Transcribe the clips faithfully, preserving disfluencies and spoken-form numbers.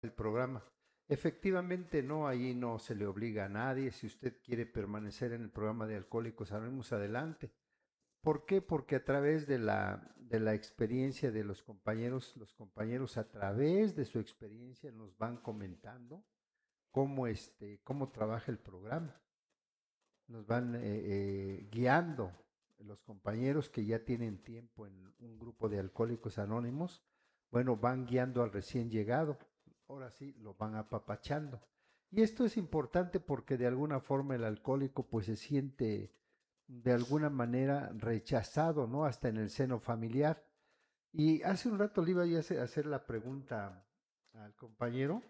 el programa. Efectivamente, no, ahí no se le obliga a nadie. Si usted quiere permanecer en el programa de Alcohólicos Anónimos, adelante. ¿Por qué? Porque a través de la, de la experiencia de los compañeros, los compañeros a través de su experiencia nos van comentando cómo, este, cómo trabaja el programa. Nos van eh, eh, guiando los compañeros que ya tienen tiempo en un grupo de Alcohólicos Anónimos. Bueno, van guiando al recién llegado. Ahora sí, lo van apapachando. Y esto es importante porque de alguna forma el alcohólico pues se siente de alguna manera rechazado, ¿no? Hasta en el seno familiar. Y hace un rato le iba a hacer la pregunta al compañero,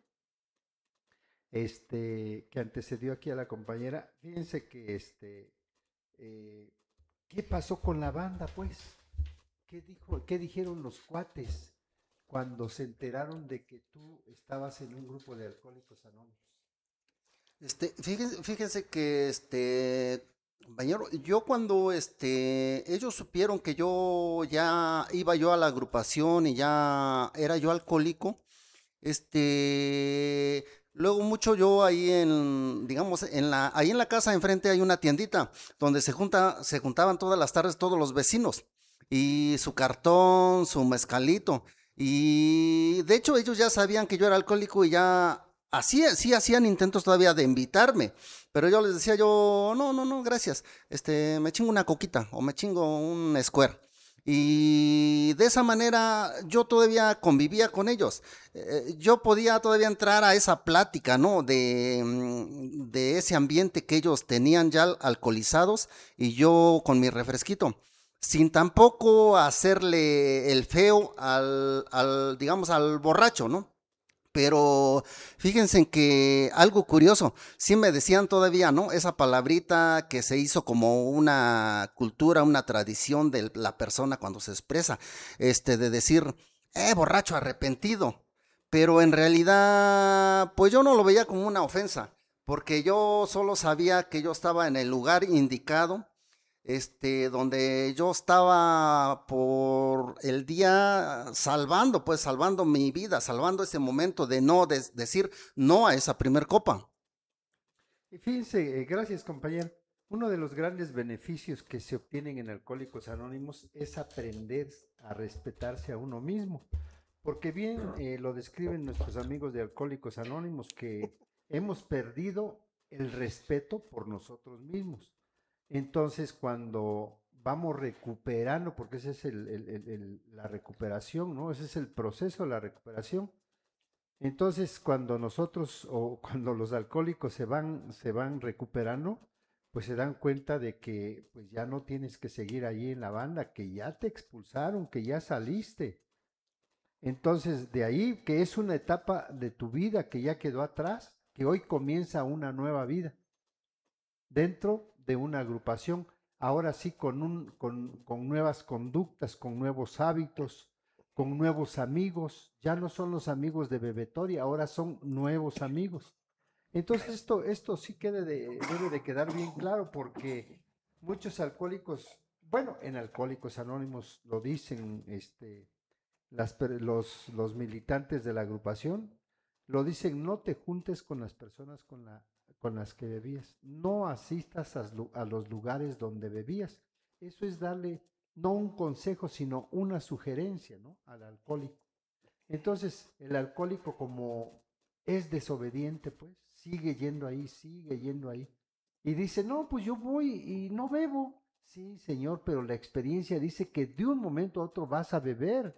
este, que antecedió aquí a la compañera. Fíjense que, este, eh, ¿qué pasó con la banda, pues? ¿Qué dijo, qué dijeron los cuates cuando se enteraron de que tú estabas en un grupo de alcohólicos anónimos? Este, fíjense, fíjense que este, compañero, yo cuando este, ellos supieron que yo ya iba yo a la agrupación y ya era yo alcohólico, este, luego mucho yo ahí en, digamos, en la, ahí en la casa enfrente hay una tiendita donde se junta, se juntaban todas las tardes todos los vecinos y su cartón, su mezcalito. Y de hecho ellos ya sabían que yo era alcohólico y ya así, sí hacían intentos todavía de invitarme. Pero yo les decía yo, no, no, no, gracias. Este, me chingo una coquita o me chingo un square. Y de esa manera yo todavía convivía con ellos. Eh, yo podía todavía entrar a esa plática, ¿no? De, mm, de ese ambiente que ellos tenían ya alcoholizados y yo con mi refresquito. Sin tampoco hacerle el feo al, al digamos, al borracho, ¿no? Pero fíjense en que algo curioso, sí me decían todavía, ¿no? Esa palabrita que se hizo como una cultura, una tradición de la persona cuando se expresa, este, de decir, eh, borracho arrepentido. Pero en realidad, pues yo no lo veía como una ofensa, porque yo solo sabía que yo estaba en el lugar indicado, este, donde yo estaba por el día salvando, pues salvando mi vida, salvando ese momento de no de decir no a esa primer copa. Y fíjense, eh, gracias compañero. Uno de los grandes beneficios que se obtienen en Alcohólicos Anónimos es aprender a respetarse a uno mismo. Porque bien eh, lo describen nuestros amigos de Alcohólicos Anónimos, que hemos perdido el respeto por nosotros mismos. Entonces, cuando vamos recuperando, porque esa es el, el, el, el, la recuperación, ¿no? Ese es el proceso de la recuperación. Entonces, cuando nosotros o cuando los alcohólicos se van, se van recuperando, pues se dan cuenta de que pues ya no tienes que seguir allí en la banda, que ya te expulsaron, que ya saliste. Entonces, de ahí que es una etapa de tu vida que ya quedó atrás, que hoy comienza una nueva vida dentro de una agrupación, ahora sí con, un, con, con nuevas conductas, con nuevos hábitos, con nuevos amigos, ya no son los amigos de bebetoria, ahora son nuevos amigos. Entonces esto, esto sí quede de, debe de quedar bien claro porque muchos alcohólicos, bueno, en Alcohólicos Anónimos lo dicen este, las, los, los militantes de la agrupación, lo dicen, no te juntes con las personas con, la, con las que bebías, no asistas a, a los lugares donde bebías. Eso es darle no un consejo, sino una sugerencia, ¿no? Al alcohólico. Entonces, el alcohólico como es desobediente, pues, sigue yendo ahí, sigue yendo ahí. Y dice, no, pues yo voy y no bebo. Sí, señor, pero la experiencia dice que de un momento a otro vas a beber.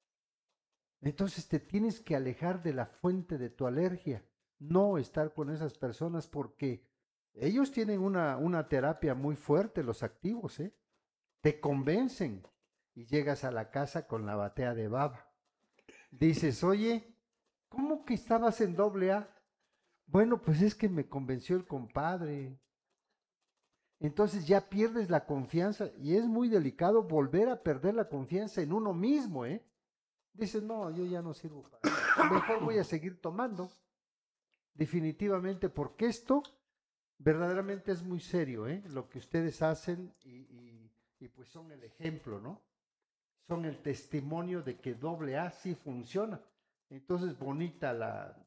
Entonces te tienes que alejar de la fuente de tu alergia, no estar con esas personas porque ellos tienen una, una terapia muy fuerte, los activos, ¿eh? Te convencen y llegas a la casa con la batea de baba. Dices, oye, ¿cómo que estabas en doble A? Bueno, pues es que me convenció el compadre. Entonces ya pierdes la confianza y es muy delicado volver a perder la confianza en uno mismo, ¿eh? Dices, no, yo ya no sirvo para esto. Mejor voy a seguir tomando, definitivamente, porque esto verdaderamente es muy serio, ¿eh? Lo que ustedes hacen y, y, y pues son el ejemplo, ¿no? Son el testimonio de que doble A sí funciona. Entonces, bonita la,